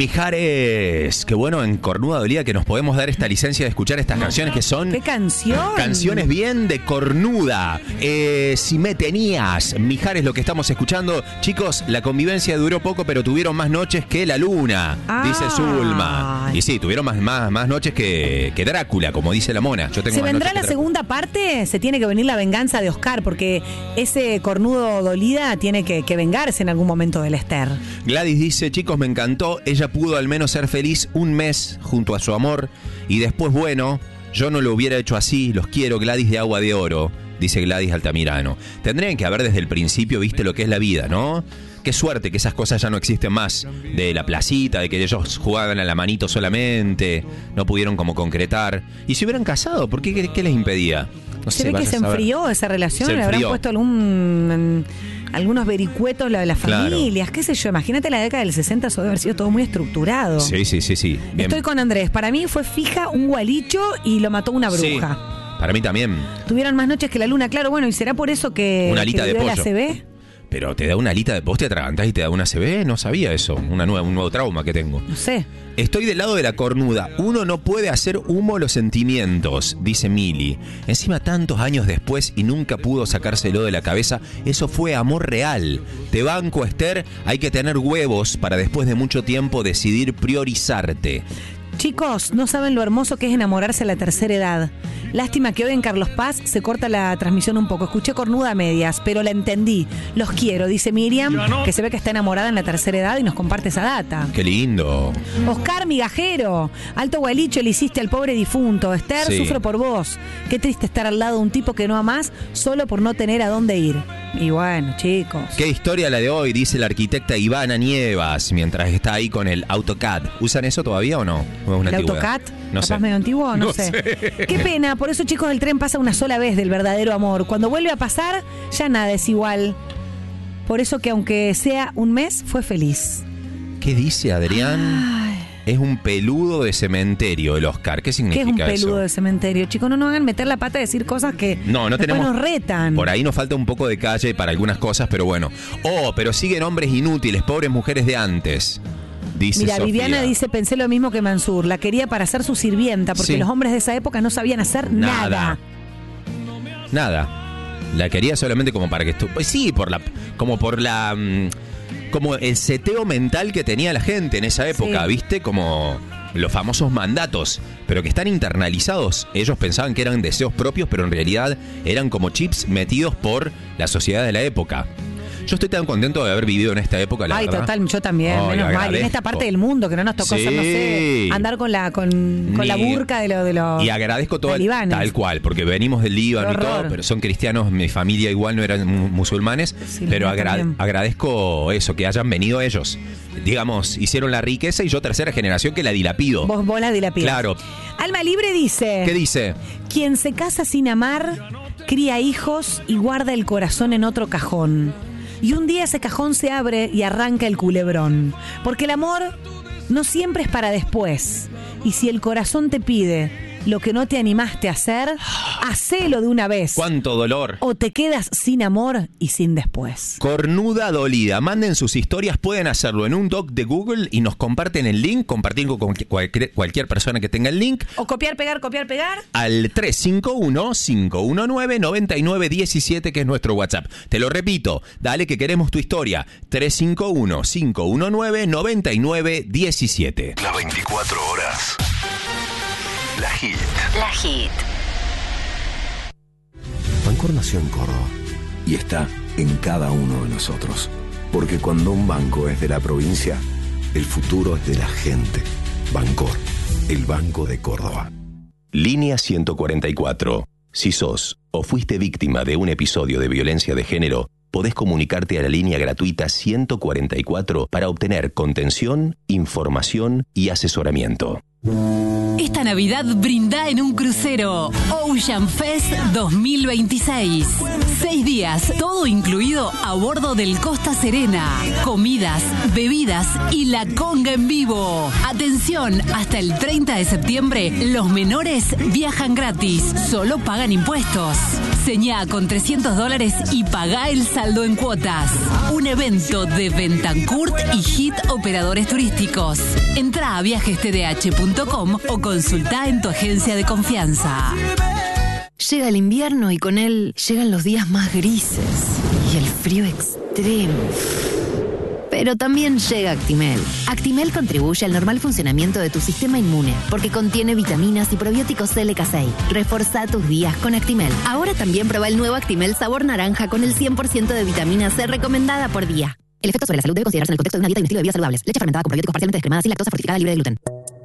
Mijares, qué bueno en Cornuda Dolida que nos podemos dar esta licencia de escuchar estas canciones que son... ¡Qué canción! Canciones bien de cornuda. Si me tenías, Mijares, lo que estamos escuchando. Chicos, la convivencia duró poco, pero tuvieron más noches que la luna, dice Zulma. Y sí, tuvieron más noches que Drácula, como dice la mona. Yo tengo ¿Se más vendrá noches la segunda parte? Se tiene que venir la venganza de Oscar, porque ese Cornudo Dolida tiene que vengarse en algún momento del Esther. Gladys dice, chicos, me encantó. Ella pudo al menos ser feliz un mes junto a su amor. Y después, bueno, yo no lo hubiera hecho así. Los quiero, Gladys de Agua de Oro, dice Gladys Altamirano. Tendrían que haber desde el principio, viste lo que es la vida, ¿no? Qué suerte que esas cosas ya no existen más. De la placita, de que ellos jugaban a la manito solamente, no pudieron como concretar. Y si hubieran casado, ¿por qué les impedía? No Se ve que se enfrió esa relación, le habrán puesto algunos vericuetos de las familias, claro. Qué sé yo, imagínate la década del 60, eso debe haber sido todo muy estructurado. Sí. Bien. Estoy con Andrés, para mí fue fija un gualicho y lo mató una bruja. Sí, para mí también. Tuvieron más noches que la luna, claro, bueno, ¿y será por eso que una alita de pollo. La ACV? Pero te da una alita de vos te atragantás y te da una ACV, no sabía eso, un nuevo trauma que tengo. No sé. Estoy del lado de la cornuda. Uno no puede hacer humo los sentimientos, dice Mili. Encima tantos años después y nunca pudo sacárselo de la cabeza. Eso fue amor real. Te banco, Esther, hay que tener huevos para después de mucho tiempo decidir priorizarte. Chicos, no saben lo hermoso que es enamorarse a la tercera edad. Lástima que hoy en Carlos Paz se corta la transmisión un poco. Escuché Cornuda a medias, pero la entendí. Los quiero, dice Miriam, que se ve que está enamorada en la tercera edad y nos comparte esa data. ¡Qué lindo! Oscar Migajero, alto gualicho le hiciste al pobre difunto. Esther, sí. Sufro por vos. Qué triste estar al lado de un tipo que no amás solo por no tener a dónde ir. Y bueno, chicos. Qué historia la de hoy, dice la arquitecta Ivana Nievas, mientras está ahí con el AutoCAD. ¿Usan eso todavía o no? ¿El AutoCAD? No sé. ¿Medio antiguo? No sé. Qué pena, por eso, chicos, el tren pasa una sola vez del verdadero amor. Cuando vuelve a pasar, ya nada es igual. Por eso que aunque sea un mes, fue feliz. ¿Qué dice Adrián? Es un peludo de cementerio el Oscar. ¿Qué significa eso? ¿Qué es un peludo de cementerio? Chicos, no nos hagan meter la pata a decir cosas que no tenemos, nos retan. Por ahí nos falta un poco de calle para algunas cosas, pero bueno. Pero siguen hombres inútiles, pobres mujeres de antes. Dice Mira, Sofía. Viviana dice, pensé lo mismo que Mansur. La quería para ser su sirvienta, porque los hombres de esa época no sabían hacer nada. La quería solamente como para que pues sí, como el seteo mental que tenía la gente en esa época, ¿viste? Como los famosos mandatos, pero que están internalizados. Ellos pensaban que eran deseos propios, pero en realidad eran como chips metidos por la sociedad de la época. Yo estoy tan contento de haber vivido en esta época, la verdad. Total, yo también, menos mal. Y en esta parte del mundo que no nos tocó ser, no sé, andar con la burka de los y agradezco todo tal cual, porque venimos del Líbano y todo, pero son cristianos, mi familia igual no eran musulmanes, pero agradezco eso, que hayan venido ellos. Digamos, hicieron la riqueza y yo tercera generación que la dilapido. Vos la dilapidas. Claro. Alma Libre dice... ¿Qué dice? Quien se casa sin amar, cría hijos y guarda el corazón en otro cajón. Y un día ese cajón se abre y arranca el culebrón. Porque el amor no siempre es para después. Y si el corazón te pide lo que no te animaste a hacer, hacelo de una vez. ¡Cuánto dolor! O te quedas sin amor y sin después. Cornuda Dolida. Manden sus historias, pueden hacerlo en un doc de Google y nos comparten el link, compartirlo con cualquier persona que tenga el link. O copiar, pegar. Al 351-519-9917, que es nuestro WhatsApp. Te lo repito, dale que queremos tu historia. 351-519-9917. Las 24 horas. La Hit. Bancor nació en Córdoba y está en cada uno de nosotros. Porque cuando un banco es de la provincia, el futuro es de la gente. Bancor, el Banco de Córdoba. Línea 144. Si sos o fuiste víctima de un episodio de violencia de género, podés comunicarte a la línea gratuita 144 para obtener contención, información y asesoramiento. Esta Navidad brinda en un crucero Ocean Fest 2026. 6 días, todo incluido a bordo del Costa Serena. Comidas, bebidas y la conga en vivo. Atención, hasta el 30 de septiembre los menores viajan gratis, solo pagan impuestos. Señá con $300 y pagá el saldo en cuotas. Un evento de Bentancourt y Hit Operadores Turísticos. Entrá a viajestdh.com o consultá en tu agencia de confianza. Llega el invierno y con él llegan los días más grises y el frío extremo. Pero también llega Actimel. Actimel contribuye al normal funcionamiento de tu sistema inmune porque contiene vitaminas y probióticos LK6. Reforzá tus días con Actimel. Ahora también prueba el nuevo Actimel sabor naranja con el 100% de vitamina C recomendada por día. El efecto sobre la salud debe considerarse en el contexto de una dieta y un estilo de vida saludables. Leche fermentada con probióticos parcialmente descremada, sin lactosa, fortificada, libre de gluten.